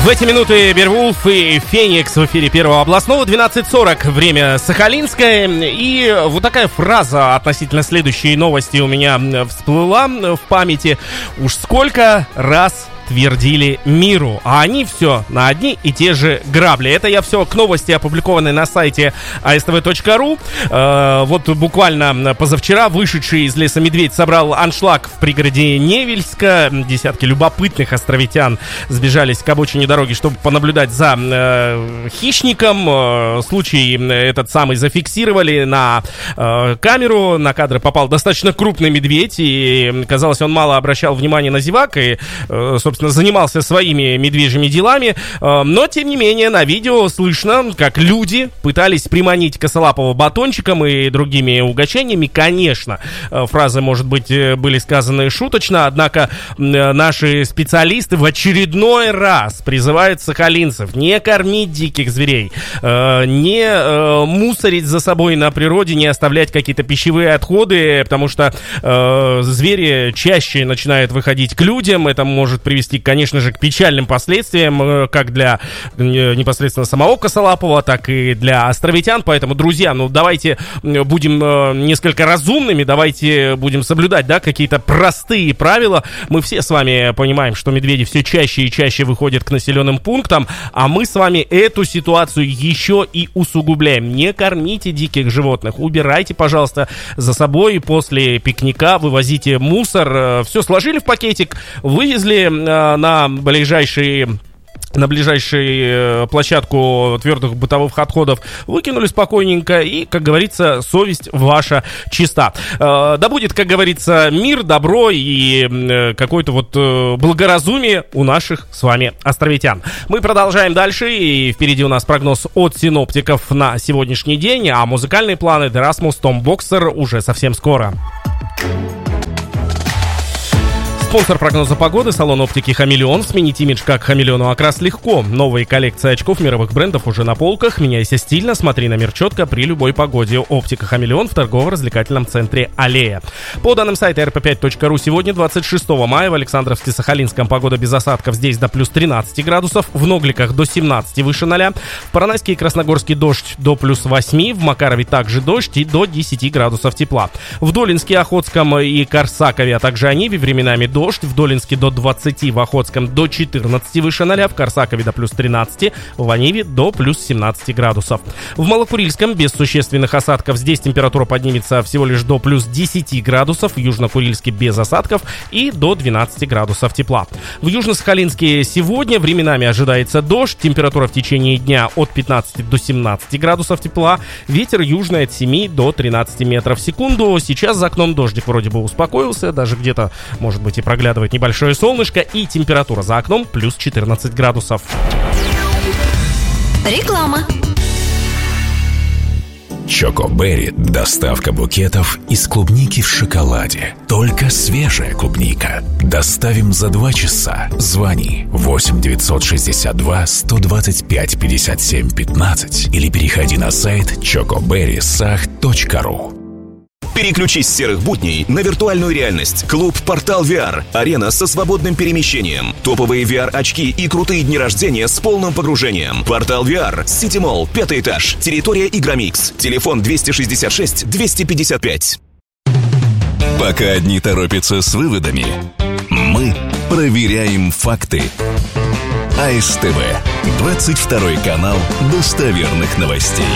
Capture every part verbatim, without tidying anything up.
В эти минуты Беовулф и Феникс в эфире Первого областного. Двенадцать сорок, время Сахалинское. И вот такая фраза относительно следующей новости у меня всплыла в памяти. Уж сколько раз твердили миру, а они все на одни и те же грабли. Это я все к новости, опубликованной на сайте а эс тэ вэ точка ру. Э, вот буквально позавчера вышедший из леса медведь собрал аншлаг в пригороде Невельска. Десятки любопытных островитян сбежались к обочине дороги, чтобы понаблюдать за э, хищником. Э, случай этот самый зафиксировали на э, камеру. На кадры попал достаточно крупный медведь, и казалось, он мало обращал внимания на зевак и, э, собственно, занимался своими медвежьими делами, но, тем не менее, на видео слышно, как люди пытались приманить косолапого батончиком и другими угощениями. Конечно, фразы, может быть, были сказаны шуточно, однако наши специалисты в очередной раз призывают сахалинцев не кормить диких зверей, не мусорить за собой на природе, не оставлять какие-то пищевые отходы, потому что звери чаще начинают выходить к людям. Это может привести, конечно же, к печальным последствиям, как для непосредственно самого косолапого, так и для островитян. Поэтому, друзья, ну давайте будем несколько разумными, давайте будем соблюдать, да, какие-то простые правила. Мы все с вами понимаем, что медведи все чаще и чаще выходят к населенным пунктам, а мы с вами эту ситуацию еще и усугубляем. Не кормите диких животных, убирайте, пожалуйста, за собой после пикника, вывозите мусор, все сложили в пакетик, вывезли на ближайшие на ближайшую площадку твердых бытовых отходов, выкинули спокойненько, и, как говорится, совесть ваша чиста. Да будет, как говорится, мир, добро и какое-то вот благоразумие у наших с вами островитян. Мы продолжаем дальше, и впереди у нас прогноз от синоптиков на сегодняшний день, а музыкальные планы The Rasmus, Tom Boxer уже совсем скоро. Спонсор прогноза погоды — салон оптики «Хамелеон». Сменить имидж как хамелеону окрас легко. Новые коллекции очков мировых брендов уже на полках. Меняйся стильно, смотри на мир четко при любой погоде. Оптика «Хамелеон» в торгово-развлекательном центре «Аллея». По данным сайта эр пэ пять точка ру, сегодня, двадцать шестого мая, в Александровске-Сахалинском погода без осадков. Здесь до плюс тринадцати градусов. В Ногликах до семнадцати, выше ноля. В Поронайске и Красногорске дождь до плюс восьми. В Макарове также дождь и до десяти градусов тепла. В Долинске, Охотском и Корсакове, а также Ониве временами дождь. В Долинске до двадцати, в Охотском до четырнадцати, выше ноля, в Корсакове до плюс тринадцати, в Ониве до плюс семнадцати градусов. В Малокурильском без существенных осадков. Здесь температура поднимется всего лишь до плюс десяти градусов. В Южно-Курильске без осадков и до двенадцати градусов тепла. В Южно-Сахалинске сегодня временами ожидается дождь. Температура в течение дня от пятнадцати до семнадцати градусов тепла. Ветер южный от семи до тринадцати метров в секунду. Сейчас за окном дождик вроде бы успокоился. Даже где-то, может быть, и проглядывает небольшое солнышко, и температура за окном плюс четырнадцать градусов. Реклама. Чоко Берри – доставка букетов из клубники в шоколаде. Только свежая клубника. Доставим за два часа. Звони восемь девятьсот шестьдесят два сто двадцать пять пятьдесят семь пятнадцать или переходи на сайт чоко берри сах точка ру. Переключись с серых будней на виртуальную реальность. Клуб «Портал ви ар». Арена со свободным перемещением. Топовые ви ар-очки и крутые дни рождения с полным погружением. «Портал ви ар», Сити Молл, пятый этаж. Территория Игромикс. Телефон двести шестьдесят шесть двести пятьдесят пять. Пока одни торопятся с выводами, мы проверяем факты. а эс тэ вэ. двадцать второй канал достоверных новостей.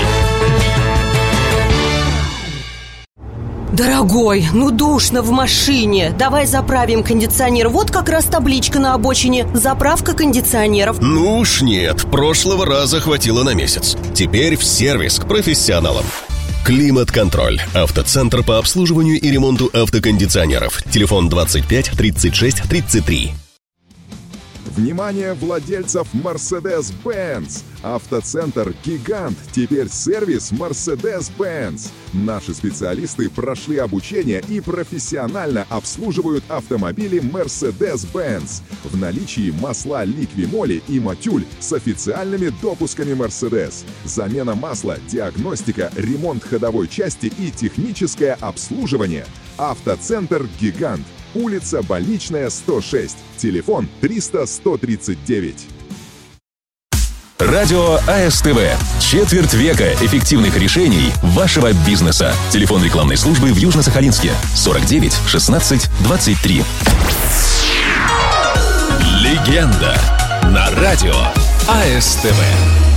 Дорогой, ну душно в машине. Давай заправим кондиционер. Вот как раз табличка на обочине. Заправка кондиционеров. Ну уж нет, прошлого раза хватило на месяц. Теперь в сервис к профессионалам. Климат-контроль. Автоцентр по обслуживанию и ремонту автокондиционеров. Телефон двадцать пять тридцать шесть тридцать три. Внимание владельцев Mercedes-Benz! Автоцентр «Гигант» теперь сервис Mercedes-Benz. Наши специалисты прошли обучение и профессионально обслуживают автомобили Mercedes-Benz. В наличии масла Liqui-Moly и Motul с официальными допусками Mercedes. Замена масла, диагностика, ремонт ходовой части и техническое обслуживание. Автоцентр «Гигант». Улица Больничная, сто шесть. Телефон триста сто тридцать девять. Радио АСТВ. Четверть века эффективных решений вашего бизнеса. Телефон рекламной службы в Южно-Сахалинске. сорок девять шестнадцать двадцать три. Легенда на радио АСТВ.